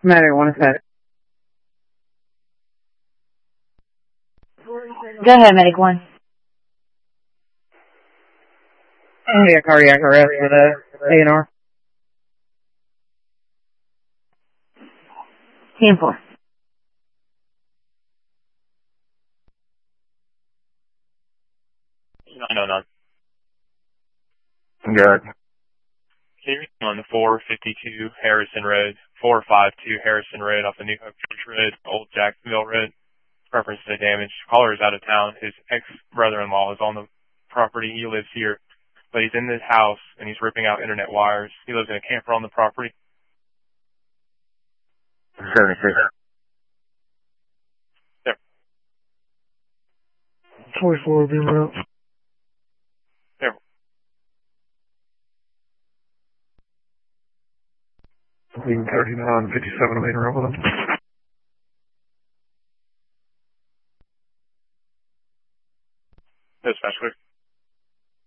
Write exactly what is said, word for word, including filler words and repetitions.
Matter one second. Go ahead, Medic One. Oh, yeah, cardiac arrest with a A and R. ten four. nine oh nine. Good. Can you read me on the four fifty-two Harrison Road, four fifty-two Harrison Road off the New Hope Church Road, Old Jacksonville Road? Reference to damage. Caller is out of town. His ex-brother-in-law is on the property. He lives here, but he's in this house and he's ripping out internet wires. He lives in a camper on the property. seventy-six. There. twenty-four being route. There. Leading thirty-nine, fifty-seven main route with them. Dispatch, clear.